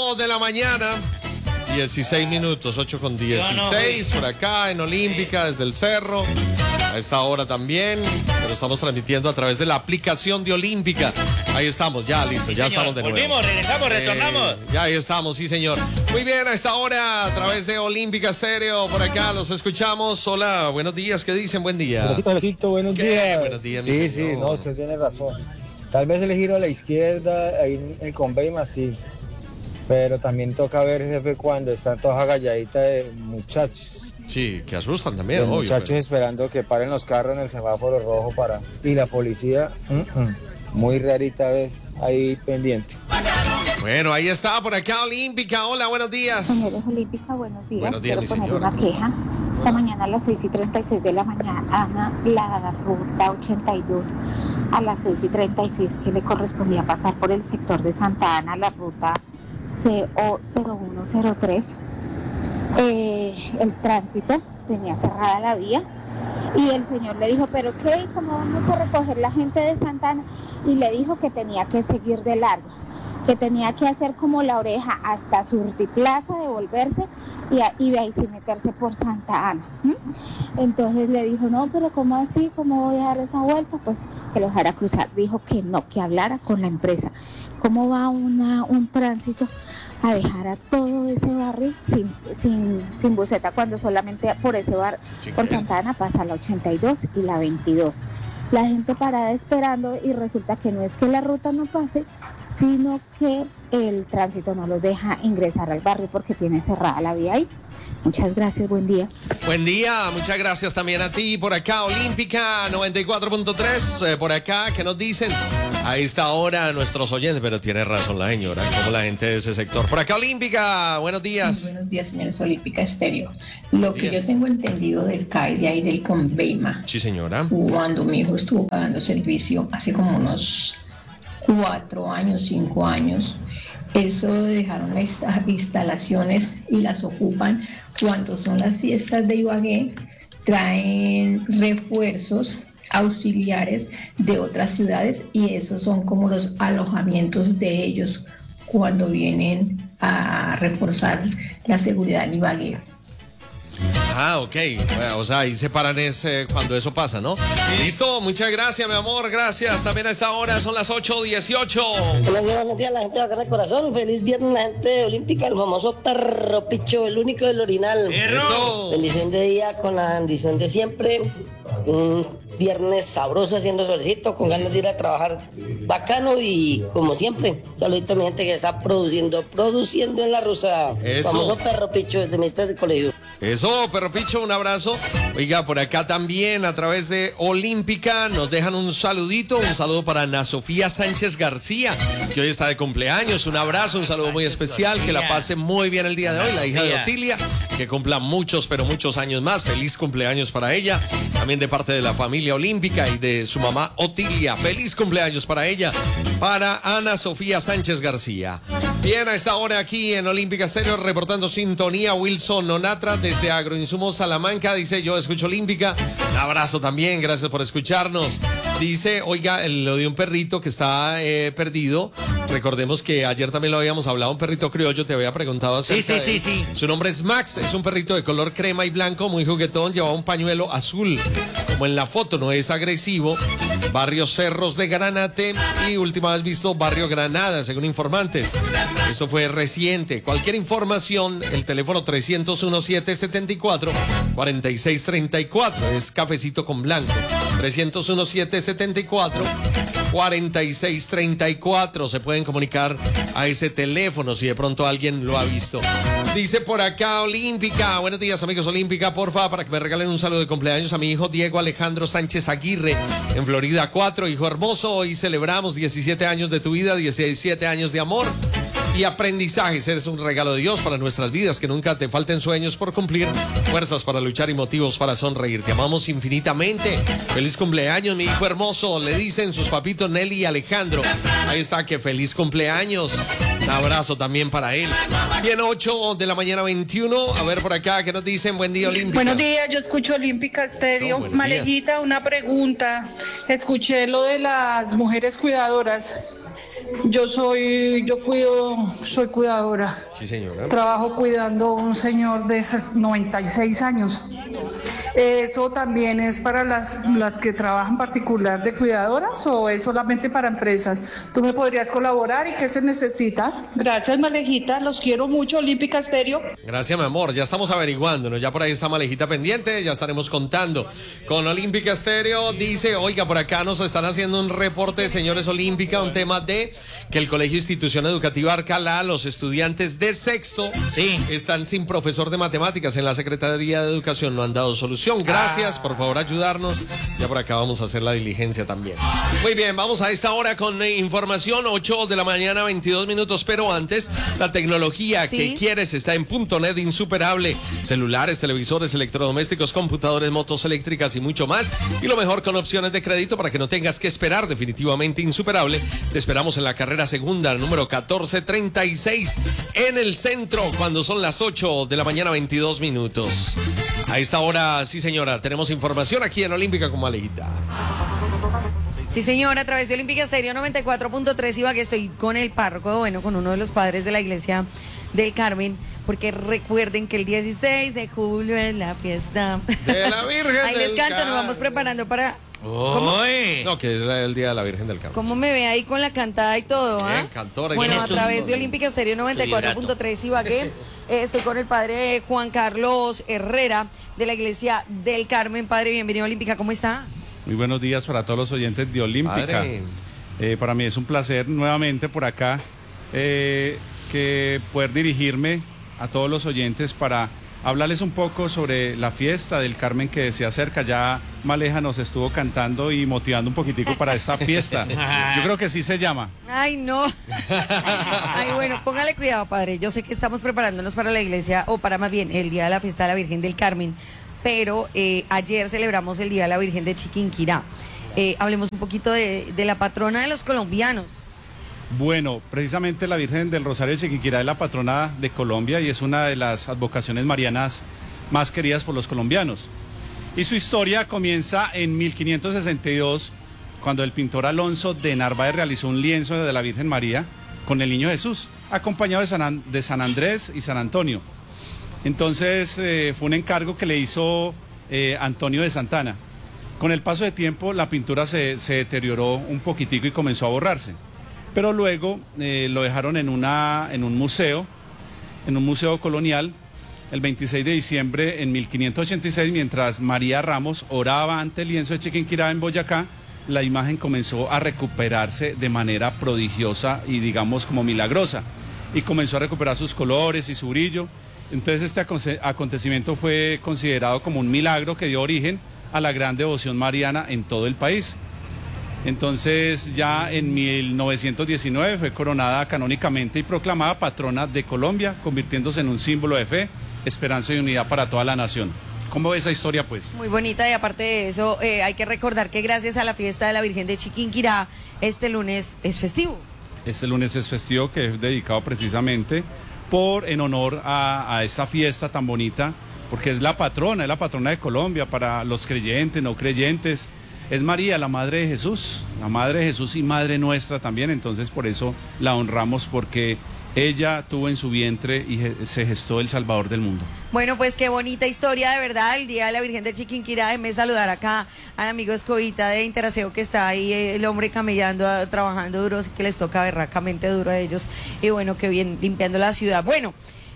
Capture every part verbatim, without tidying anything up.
ocho de la mañana, dieciséis minutos, ocho con dieciséis, por acá en Olímpica, desde el cerro, a esta hora también, pero estamos transmitiendo a través de la aplicación de Olímpica. Ahí estamos, ya listo, sí, ya señor. Estamos de nuevo. Volvimos, regresamos, retornamos. Eh, ya ahí estamos, sí señor. Muy bien, a esta hora, a través de Olímpica Estéreo, por acá los escuchamos. Hola, buenos días, ¿qué dicen? Buen día. Besito, besito, buenos ¿Qué? días. Buenos días, mi Sí, señor. sí, no, usted tiene razón. Tal vez el giro a la izquierda, ahí en el Conveima, sí. Pero también toca ver, jefe, cuando están todas agalladitas de muchachos. Sí, que asustan también, Los obvio. muchachos pero... esperando que paren los carros en el semáforo rojo para... Y la policía, uh -uh, muy rarita vez, ahí pendiente. Bueno, ahí está, por acá Olímpica. Hola, buenos días. Señores Olímpica, buenos días. Buenos días, Quiero mi poner señora. una queja. Esta mañana a las seis y treinta y seis de la mañana, la ruta ochenta y dos a las seis y treinta y seis que le correspondía pasar por el sector de Santa Ana, la ruta C O cero uno cero tres, eh, el tránsito tenía cerrada la vía y el señor le dijo, pero qué, ¿cómo vamos a recoger la gente de Santa Ana? Y le dijo que tenía que seguir de largo, que tenía que hacer como la oreja hasta Surtiplaza, devolverse y, a, y de ahí sí meterse por Santa Ana. ¿Mm? Entonces le dijo, no, pero ¿cómo así? ¿Cómo voy a dar esa vuelta? Pues que lo dejara cruzar. Dijo que no, que hablara con la empresa. ¿Cómo va una, un tránsito a dejar a todo ese barrio sin, sin, sin buseta cuando solamente por ese bar, sí, por Santa Ana pasa la ochenta y dos y la veintidós? La gente parada esperando y resulta que no es que la ruta no pase, sino que el tránsito no los deja ingresar al barrio porque tiene cerrada la vía ahí. Muchas gracias, buen día. Buen día, muchas gracias también a ti. Por acá, Olímpica noventa y cuatro punto tres. Eh, por acá, ¿qué nos dicen? A esta hora nuestros oyentes, pero tiene razón la señora, como la gente de ese sector. Por acá, Olímpica, buenos días. Muy buenos días, señores Olímpica Estéreo. Lo que yo tengo entendido del C A I de ahí del Conveima. Sí, señora. Cuando mi hijo estuvo pagando servicio hace como unos cuatro años, cinco años, eso dejaron las instalaciones y las ocupan cuando son las fiestas de Ibagué, traen refuerzos auxiliares de otras ciudades y esos son como los alojamientos de ellos cuando vienen a reforzar la seguridad en Ibagué. Ah, ok. Bueno, o sea, ahí se paran ese, cuando eso pasa, ¿no? Sí. Listo, muchas gracias, mi amor. Gracias. También a esta hora son las ocho dieciocho. Buenos días, buenos días, la gente de acá de corazón. Feliz viernes, la gente de Olímpica, el famoso perro picho, el único del orinal. Eso. Bendición de día con la bendición de siempre. Un viernes sabroso haciendo solecito, con ganas de ir a trabajar bacano y como siempre, saludito a mi gente que está produciendo, produciendo en la rusa. Eso. Famoso perro picho desde mitad del colegio. Eso, perro picho, un abrazo. Oiga, por acá también a través de Olímpica nos dejan un saludito, un saludo para Ana Sofía Sánchez García, que hoy está de cumpleaños. Un abrazo, un saludo muy especial, que la pase muy bien el día de hoy, la hija de Otilia, que cumpla muchos, pero muchos años más. Feliz cumpleaños para ella, también de parte de la familia Olímpica y de su mamá Otilia. Feliz cumpleaños para ella, para Ana Sofía Sánchez García. Bien, a esta hora aquí en Olímpica Estéreo, reportando sintonía, Wilson Onatra desde Agroinsumos Salamanca, dice, yo escucho Olímpica. Un abrazo también, gracias por escucharnos. Dice, oiga, lo de un perrito que está eh, perdido. Recordemos que ayer también lo habíamos hablado, un perrito criollo, te había preguntado acerca Sí, sí, de sí, sí. Su nombre es Max, es un perrito de color crema y blanco, muy juguetón, llevaba un pañuelo azul, como en la foto, no es agresivo. Barrio Cerros de Granate y última vez visto Barrio Granada, según informantes. Esto fue reciente. Cualquier información, el teléfono trescientos uno, siete setenta y cuatro, cuarenta y seis treinta y cuatro, es cafecito con blanco. trescientos uno, siete setenta y cuatro, cuarenta y seis treinta y cuatro. Se pueden comunicar a ese teléfono si de pronto alguien lo ha visto. Dice por acá Olímpica, buenos días amigos Olímpica, porfa, para que me regalen un saludo de cumpleaños a mi hijo Diego Alejandro Sánchez Aguirre en Florida cuatro, hijo hermoso. Hoy celebramos diecisiete años de tu vida, diecisiete años de amor y aprendizajes. Eres un regalo de Dios para nuestras vidas, que nunca te falten sueños por cumplir, fuerzas para luchar y motivos para sonreír. Te amamos infinitamente. Feliz cumpleaños, mi hijo hermoso, le dicen sus papitos Nelly y Alejandro. Ahí está, que feliz cumpleaños. Un abrazo también para él. Bien, ocho de la mañana veintiuno. A ver por acá, ¿qué nos dicen? Buen día, Olímpica. Buenos días, yo escucho Olímpica Estéreo. Eso, Malejita, una pregunta. Escuché lo de las mujeres cuidadoras. Yo soy, yo cuido, soy cuidadora. Sí, señora. Trabajo cuidando a un señor de noventa y seis años. ¿Eso también es para las, las que trabajan particular de cuidadoras o es solamente para empresas? ¿Tú me podrías colaborar y qué se necesita? Gracias, Malejita, los quiero mucho, Olímpica Estéreo. Gracias, mi amor, ya estamos averiguándonos, ya por ahí está Malejita pendiente, ya estaremos contando con Olímpica Estéreo. Dice, oiga, por acá nos están haciendo un reporte, señores Olímpica, un tema de que el Colegio Institución Educativa Alcalá, los estudiantes de sexto sí. están sin profesor de matemáticas en la Secretaría de Educación, no han dado solución. Gracias, ah. por favor ayudarnos, ya por acá vamos a hacer la diligencia también. Muy bien, vamos a esta hora con eh, información, ocho de la mañana, veintidós minutos, pero antes, la tecnología ¿Sí? que quieres está en punto net insuperable, celulares, televisores, electrodomésticos, computadores, motos eléctricas y mucho más, y lo mejor con opciones de crédito para que no tengas que esperar, definitivamente insuperable. Te esperamos en la carrera segunda, número catorce treinta y seis, en el centro, cuando son las ocho de la mañana, veintidós minutos. A esta hora, sí señora, tenemos información aquí en Olímpica con Malejita. Sí señora, a través de Olímpica Estéreo noventa y cuatro punto tres, iba que estoy con el párroco, bueno, con uno de los padres de la iglesia del Carmen, porque recuerden que el dieciséis de julio es la fiesta de la Virgen ahí del les canto, Carmen. Nos vamos preparando para... ¿Cómo? No, que es el día de la Virgen del Carmen. ¿Cómo me ve ahí con la cantada y todo? Bien, ¿eh? cantora. Bueno, a través de Olímpica Estéreo noventa y cuatro punto tres, Ibagué, eh, estoy con el padre Juan Carlos Herrera de la iglesia del Carmen. Padre, bienvenido a Olímpica, ¿cómo está? Muy buenos días para todos los oyentes de Olímpica. Eh, para mí es un placer nuevamente por acá eh, que poder dirigirme a todos los oyentes para hablarles un poco sobre la fiesta del Carmen que se acerca. Ya Maleja nos estuvo cantando y motivando un poquitico para esta fiesta. Yo creo que sí se llama. Ay, no. Ay, bueno, póngale cuidado, padre. Yo sé que estamos preparándonos para la iglesia, o para más bien el día de la fiesta de la Virgen del Carmen, pero eh, ayer celebramos el día de la Virgen de Chiquinquirá. Eh, hablemos un poquito de, de la patrona de los colombianos. Bueno, precisamente la Virgen del Rosario de Chiquinquirá es la patrona de Colombia y es una de las advocaciones marianas más queridas por los colombianos. Y su historia comienza en mil quinientos sesenta y dos, cuando el pintor Alonso de Narváez realizó un lienzo de la Virgen María con el Niño Jesús, acompañado de San, de San Andrés y San Antonio. Entonces eh, fue un encargo que le hizo eh, Antonio de Santana. Con el paso de tiempo la pintura se, se deterioró un poquitico y comenzó a borrarse. Pero luego eh, lo dejaron en, una, en un museo, en un museo colonial, el veintiséis de diciembre en mil quinientos ochenta y seis, mientras María Ramos oraba ante el lienzo de Chiquinquirá en Boyacá, la imagen comenzó a recuperarse de manera prodigiosa y digamos como milagrosa, y comenzó a recuperar sus colores y su brillo. Entonces este acontecimiento fue considerado como un milagro que dio origen a la gran devoción mariana en todo el país. Entonces ya en mil novecientos diecinueve fue coronada canónicamente y proclamada patrona de Colombia, convirtiéndose en un símbolo de fe, esperanza y unidad para toda la nación. ¿Cómo ve esa historia, pues? Muy bonita, y aparte de eso, eh, hay que recordar que gracias a la fiesta de la Virgen de Chiquinquirá, este lunes es festivo. Este lunes es festivo, que es dedicado precisamente por en honor a, a esta fiesta tan bonita, porque es la patrona, es la patrona de Colombia para los creyentes, no creyentes. Es María, la Madre de Jesús, la Madre de Jesús y Madre nuestra también, entonces por eso la honramos, porque ella tuvo en su vientre y se gestó el Salvador del mundo. Bueno, pues qué bonita historia, de verdad, el Día de la Virgen de Chiquinquirá. Déjeme saludar acá al amigo Escobita de Interaseo, que está ahí, el hombre camellando, trabajando duro, que les toca berracamente duro a ellos, y bueno, qué bien, limpiando la ciudad. Bueno,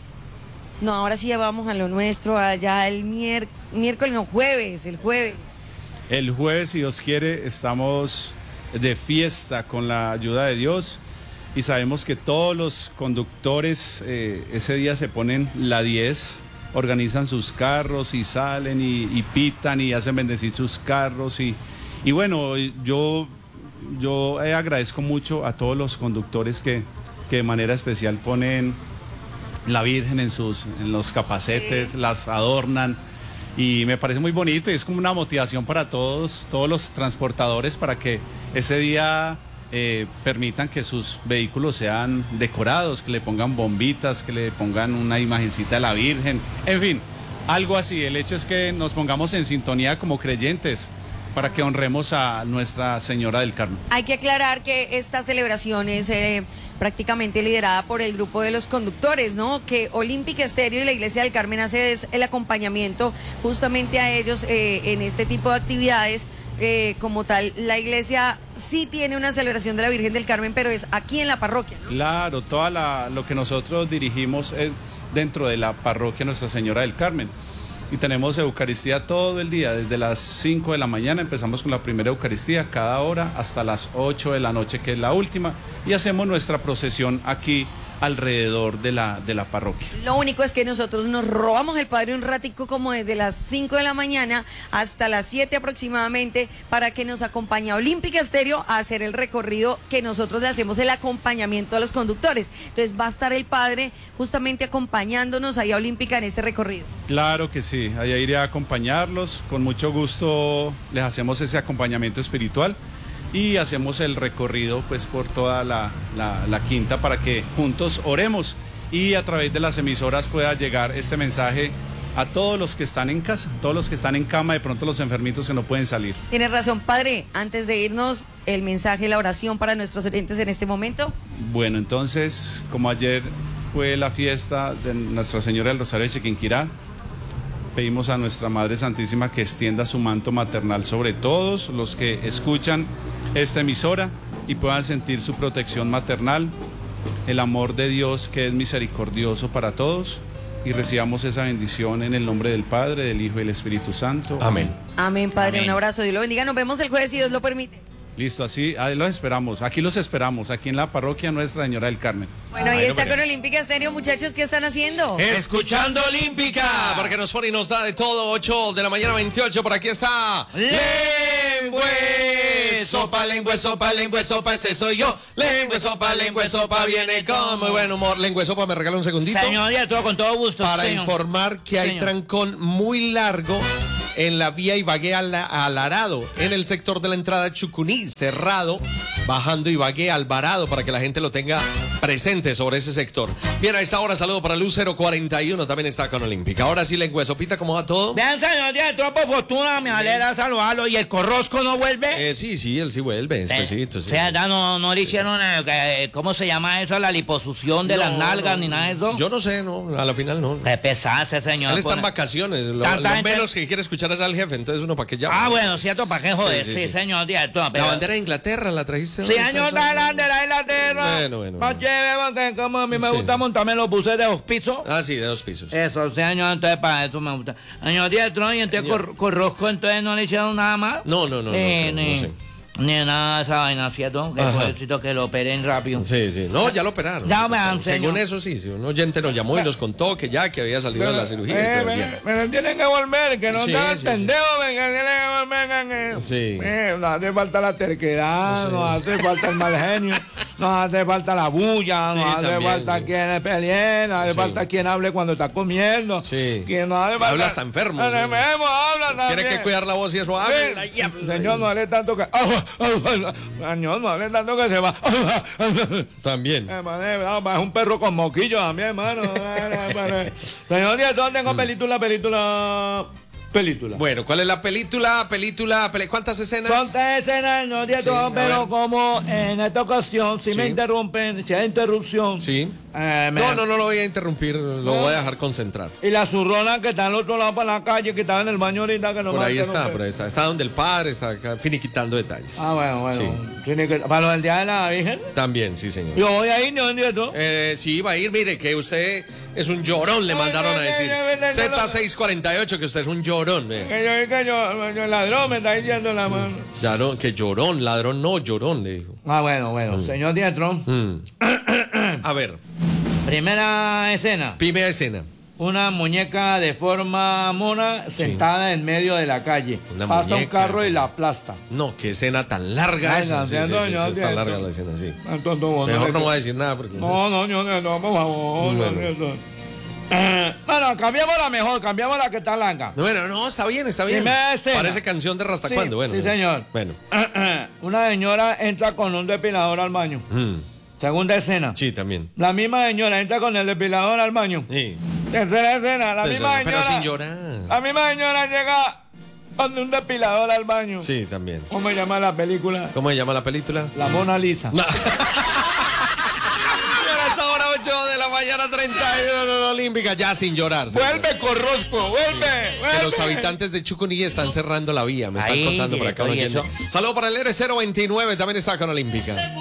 no, ahora sí ya vamos a lo nuestro, allá el mier miércoles, no, jueves, el jueves. El jueves, si Dios quiere, estamos de fiesta con la ayuda de Dios, y sabemos que todos los conductores eh, ese día se ponen la diez, organizan sus carros y salen y, y pitan y hacen bendecir sus carros. Y, y bueno, yo, yo agradezco mucho a todos los conductores que, que de manera especial ponen la Virgen en, sus, en los capacetes, sí, las adornan. Y me parece muy bonito y es como una motivación para todos, todos los transportadores, para que ese día eh, permitan que sus vehículos sean decorados, que le pongan bombitas, que le pongan una imagencita de la Virgen, en fin, algo así. El hecho es que nos pongamos en sintonía como creyentes para que honremos a Nuestra Señora del Carmen. Hay que aclarar que esta celebración es eh, prácticamente liderada por el grupo de los conductores, ¿no? Que Olympic Estéreo y la Iglesia del Carmen hace es el acompañamiento justamente a ellos eh, en este tipo de actividades. Eh, como tal, la iglesia sí tiene una celebración de la Virgen del Carmen, pero es aquí en la parroquia, ¿no? Claro, toda la, lo que nosotros dirigimos es dentro de la parroquia Nuestra Señora del Carmen. Y tenemos Eucaristía todo el día, desde las cinco de la mañana empezamos con la primera Eucaristía cada hora hasta las ocho de la noche, que es la última, y hacemos nuestra procesión aquí alrededor de la, de la parroquia. Lo único es que nosotros nos robamos el padre un ratico como desde las cinco de la mañana hasta las siete aproximadamente para que nos acompañe a Olímpica Estéreo a hacer el recorrido que nosotros le hacemos el acompañamiento a los conductores. Entonces va a estar el padre justamente acompañándonos ahí a Olímpica en este recorrido. Claro que sí, allá iré a acompañarlos, con mucho gusto les hacemos ese acompañamiento espiritual. Y hacemos el recorrido pues por toda la, la, la quinta para que juntos oremos y a través de las emisoras pueda llegar este mensaje a todos los que están en casa, todos los que están en cama, de pronto los enfermitos que no pueden salir. Tienes razón, padre. Antes de irnos, el mensaje, la oración para nuestros oyentes en este momento. Bueno, entonces, como ayer fue la fiesta de Nuestra Señora del Rosario de Chiquinquirá, pedimos a Nuestra Madre Santísima que extienda su manto maternal sobre todos los que escuchan esta emisora y puedan sentir su protección maternal, el amor de Dios que es misericordioso para todos, y recibamos esa bendición en el nombre del Padre, del Hijo y del Espíritu Santo. Amén. Amén, padre. Amén. Un abrazo, Dios lo bendiga. Nos vemos el jueves si Dios lo permite. Listo, así ahí los esperamos, aquí los esperamos, aquí en la parroquia Nuestra Señora del Carmen. Bueno, ahí está con Olímpica Estéreo, muchachos, ¿qué están haciendo? Escuchando Olímpica, porque nos pone y nos da de todo. Ocho de la mañana, veintiocho, por aquí está Lengüe Sopa, Lengüe Sopa, Lengüe Sopa, ese soy yo. Lengüe Sopa, Lengüe Sopa, viene con muy buen humor. Lengüe Sopa, me regala un segundito. Señor director, con todo gusto. Para señor. informar que hay Señor. trancón muy largo en la vía Ibagué al Alvarado, en el sector de la entrada Chucuní, cerrado, bajando Ibagué al Alvarado, para que la gente lo tenga presente sobre ese sector. Bien, a esta hora saludo para Luz cero cuarenta y uno, también está con Olímpica. Ahora sí, Lengüe Sopita, ¿cómo va todo? Vean, señor director, por fortuna, me alegra saludarlo. ¿Y el Corrosco no vuelve? Eh, sí, sí, él sí vuelve, espesito, sí. O sea, ya no, no le hicieron, eh, eh, ¿cómo se llama eso? La liposucción de No, las nalgas no, ni nada de eso. Yo no sé, no, a la final no. Qué pesarse, señor. Él está en Pone- vacaciones, lo, Tanta lo gente- menos que quiere escuchar es al jefe, entonces uno para qué llama. Ah, bueno, cierto, ¿para qué joder? Sí, Sí, sí, sí. señor director. Pero... La bandera de Inglaterra la trajiste. Sí, señor, está la bandera de Inglaterra. Bueno, bueno, Más bueno. chévere, porque como a mí me Sí. gusta montarme en los buses de dos pisos. Ah, sí, de dos pisos. Eso, señor, entonces para eso me gusta. Señor director, y entonces Señor. Cor- Corrosco, entonces no le hicieron nada más. No, no, no, no, Eh, no, no ni, sé. ni nada de esa vaina, ¿cierto? Que Ajá. necesito que lo operen rápido. Sí, sí. No, ya lo operaron. Ya me han, Según señor. eso, sí, sí. Un oyente nos llamó y nos contó que ya que había salido de la cirugía. Eh, pero me, bien. me tienen que volver, que no Sí, te sí, sí. pendejo, venga, tienen que volver. Que, Sí. eh, nos hace falta la terquedad, Sí. nos hace falta el mal genio, nos hace falta la bulla, Sí, nos hace también, falta sí. quien peleen, nos hace Sí. falta quien hable cuando está comiendo. Sí. Quien nos hace falta, Habla hasta enfermo, El sí. enfermo habla también. Tiene que cuidar la voz y eso. Háblela, ya. Señor, no hable tanto que... Señor, no hable tanto que se va... También. Eh, mané, no, es un perro con moquillo también, hermano. Señor director, tengo película, película, película. Bueno, ¿cuál es la película? Película, peli- ¿cuántas escenas? Son tres escenas, no director, Sí, a pero ver. como en esta ocasión, si me Sí. interrumpen, si hay interrupción, Sí. eh, me- No, no, no lo voy a interrumpir, lo voy a dejar concentrar. y la zurrona que está al otro lado para la calle, que estaba en el baño ahorita, que no Por me ahí está, interrumpe. por ahí está. Está donde el padre está acá, finiquitando detalles. Ah, bueno, bueno. Sí. Tiene que, para lo del Día de la Virgen, También, sí, señor. yo voy a ir, no director. Eh, sí, va a ir, mire, que usted es un llorón, le Ay, mandaron a ay, decir. ay, ay, ay, Z seiscientos cuarenta y ocho, que usted es un llorón. eh. Que yo, que yo, yo, el ladrón me está diciendo la mano. Ya no, que llorón, ladrón, no, llorón, le dijo. Ah, bueno, bueno. Señor director, Mm. A ver, primera escena. primera escena. Una muñeca de forma mona sentada en medio de la calle. Una Pasa un muñeca. carro y la aplasta. No, qué escena tan larga Ay, esa. no, Sí, sí, no, sí, no, sí, está no, larga no. la escena, sí. Entonces, bueno, Mejor no le- voy a decir nada porque. No, no, no, no, no, por favor. Bueno. no, no, no. Eh, bueno, cambiamos la mejor, cambiamos la que está larga. Bueno, no, está bien, está bien. Primera escena. Parece canción de Rasta Sí, cuándo, bueno. sí, señor. Bueno. Una señora entra con un depilador al baño. Mm, Segunda escena. sí, también. La misma señora entra con el depilador al baño. Sí. Tercera escena. La Tercera, misma pero señora. sin llorar. La misma señora llega Ande un depilador al baño. Sí, también. ¿Cómo se llama la película? ¿Cómo se llama la película? La Mona Lisa. No. ocho de la mañana, treinta y uno, Olímpica, ya sin llorar. Vuelve, señor. Corrosco, vuelve, Sí. vuelve. Que los habitantes de Chucuní están cerrando la vía, me están Ahí, contando por acá. director, ¿y oyendo. eso? Saludo para el R cero veintinueve, también está con Olímpica.